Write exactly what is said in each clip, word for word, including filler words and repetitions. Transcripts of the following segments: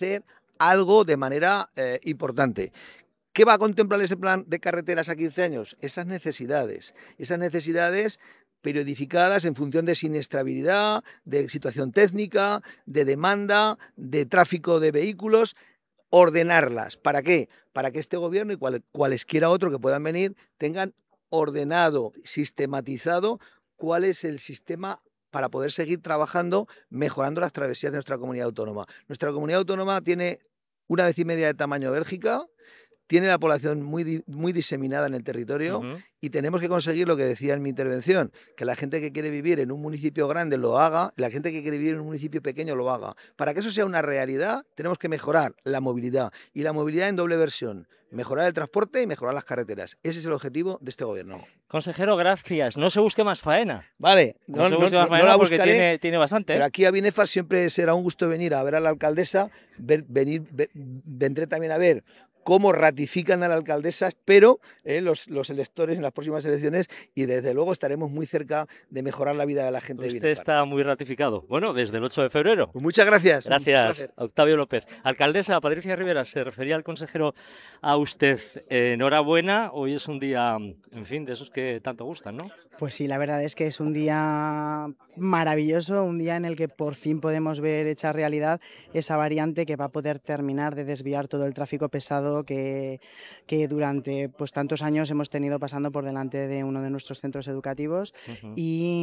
hacer algo de manera eh, importante. ¿Qué va a contemplar ese plan de carreteras a quince años? Esas necesidades, esas necesidades periodificadas en función de siniestrabilidad, de situación técnica, de demanda, de tráfico de vehículos, ordenarlas. ¿Para qué? Para que este gobierno y cual, cualesquiera otro que puedan venir tengan ordenado, sistematizado cuál es el sistema para poder seguir trabajando, mejorando las travesías de nuestra comunidad autónoma. Nuestra comunidad autónoma tiene una vez y media de tamaño Bélgica, tiene la población muy, muy diseminada en el territorio Ujú. y tenemos que conseguir lo que decía en mi intervención, que la gente que quiere vivir en un municipio grande lo haga, y la gente que quiere vivir en un municipio pequeño lo haga. Para que eso sea una realidad, tenemos que mejorar la movilidad, y la movilidad en doble versión, mejorar el transporte y mejorar las carreteras. Ese es el objetivo de este gobierno. Consejero, gracias. No se busque más faena. Vale, No no, se no, busque más no, no faena la porque buscaré, tiene, tiene bastante, pero ¿eh? aquí a Binefar siempre será un gusto venir a ver a la alcaldesa, ver, venir, ve, vendré también a ver cómo ratifican a la alcaldesa, espero, eh, los, los electores en las próximas elecciones, y desde luego estaremos muy cerca de mejorar la vida de la gente de Usted Binefar. está muy ratificado. Bueno, desde el ocho de febrero. Pues muchas gracias. Un Gracias, placer. Octavio López. Alcaldesa Patricia Rivera, se refería al consejero a usted. Eh, enhorabuena, hoy es un día, en fin, de esos que tanto gustan, ¿no? Pues sí, la verdad es que es un día maravilloso, un día en el que por fin podemos ver hecha realidad esa variante que va a poder terminar de desviar todo el tráfico pesado que, que durante pues, tantos años hemos tenido pasando por delante de uno de nuestros centros educativos, Uh-huh.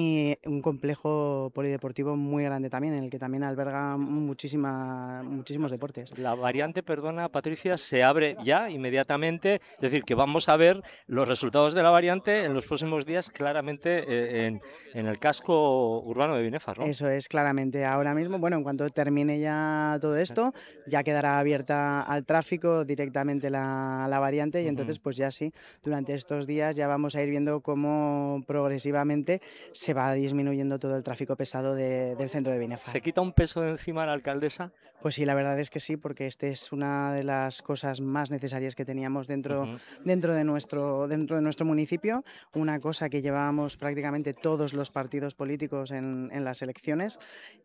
y un complejo polideportivo muy grande también, en el que también alberga muchísima, muchísimos deportes. La variante, perdona Patricia, se abre ya inmediatamente, es decir, que vamos a ver los resultados de la variante en los próximos días claramente eh, en, en el casco urbano de Binefar, ¿no? Eso es, claramente. Ahora mismo, bueno, en cuanto termine ya todo esto, ya quedará abierta al tráfico directamente la, la variante, y Uh-huh. entonces pues ya sí, durante estos días ya vamos a ir viendo cómo progresivamente se va disminuyendo todo el tráfico pesado de, del centro de Binefar. ¿Se quita un peso de encima la alcaldesa? Pues sí, la verdad es que sí, porque este es una de las cosas más necesarias que teníamos dentro, Uh-huh. dentro, de, nuestro, dentro de nuestro municipio, una cosa que llevábamos prácticamente todos los partidos políticos en, en las elecciones,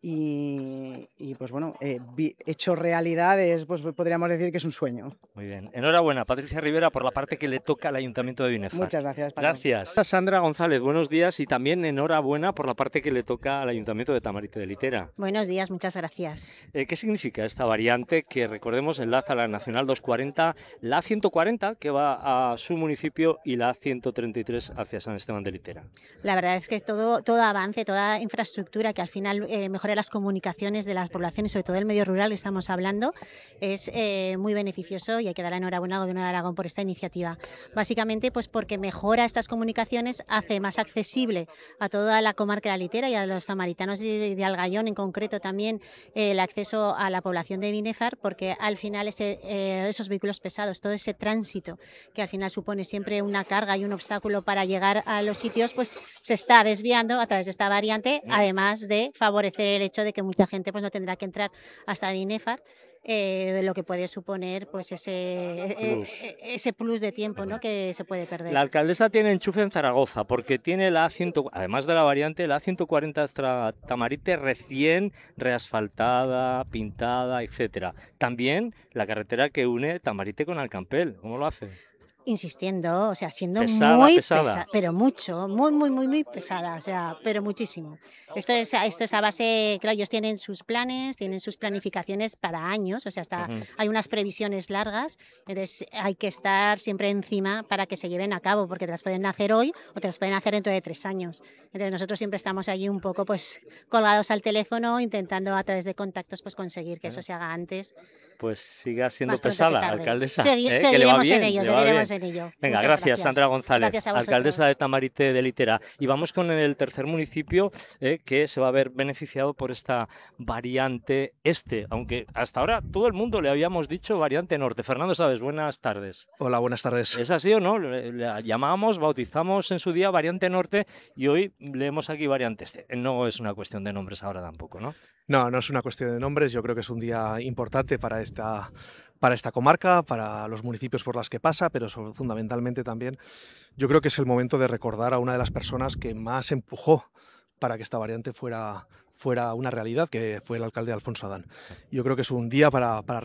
y, y pues bueno, eh, vi, hecho realidad, es, pues podríamos decir que es un sueño. Muy bien, enhorabuena Patricia Rivera por la parte que le toca al Ayuntamiento de Binefar. Muchas gracias, Paco. Gracias. Sandra González, buenos días, y también enhorabuena por la parte que le toca al Ayuntamiento de Tamarite de Litera. Buenos días, muchas gracias. Eh, ¿Qué significa esta variante que, recordemos, enlaza la Nacional doscientos cuarenta, la A ciento cuarenta que va a su municipio y la A ciento treinta y tres hacia San Esteban de Litera? La verdad es que todo, todo avance, toda infraestructura que al final eh, mejore las comunicaciones de las poblaciones, sobre todo el medio rural que estamos hablando, es eh, muy beneficioso, y hay que dar enhorabuena al Gobierno de Aragón por esta iniciativa. Básicamente pues porque mejora estas comunicaciones, hace más accesible a toda la comarca de la Litera y a los samaritanos de, de Algayón en concreto también eh, el acceso a la población de Binefar, porque al final ese, eh, esos vehículos pesados, todo ese tránsito que al final supone siempre una carga y un obstáculo para llegar a los sitios, pues se está desviando a través de esta variante, además de favorecer el hecho de que mucha gente pues no tendrá que entrar hasta Binefar, eh, lo que puede suponer pues ese plus, eh, ese plus de tiempo, ¿no?, que se puede perder. La alcaldesa tiene enchufe en Zaragoza porque tiene la A cien, además de la variante, la A ciento cuarenta hasta Tamarite recién reasfaltada, pintada, etcétera. También la carretera que une Tamarite con Alcampel. ¿Cómo lo hace? Insistiendo, o sea, siendo pesada, muy pesada, pesada, pero mucho, muy, muy, muy, muy pesada, o sea, pero muchísimo. Esto es, esto es a base, claro, ellos tienen sus planes, tienen sus planificaciones para años, o sea, hasta uh-huh. hay unas previsiones largas, entonces hay que estar siempre encima para que se lleven a cabo, porque te las pueden hacer hoy o te las pueden hacer dentro de tres años. Entonces nosotros siempre estamos allí un poco pues colgados al teléfono, intentando a través de contactos pues conseguir que uh-huh. eso se haga antes. Pues siga siendo pesada, alcaldesa. Segui ¿eh? seguiremos que le va bien, en ello, le seguiremos va bien. en ello. Venga, Muchas gracias, gracias, Sandra González, gracias alcaldesa de Tamarite de Litera. Y vamos con el tercer municipio eh, que se va a ver beneficiado por esta variante este, aunque hasta ahora todo el mundo le habíamos dicho variante norte. Fernando Sabes, buenas tardes. Hola, buenas tardes. ¿Es así o no? Le, le llamamos, bautizamos en su día variante norte y hoy leemos aquí variante este. No es una cuestión de nombres ahora tampoco, ¿no? No, no es una cuestión de nombres. Yo creo que es un día importante para esta, para esta comarca, para los municipios por las que pasa, pero sobre, fundamentalmente también yo creo que es el momento de recordar a una de las personas que más empujó para que esta variante fuera, fuera una realidad, que fue el alcalde Alfonso Adán. Yo creo que es un día para, para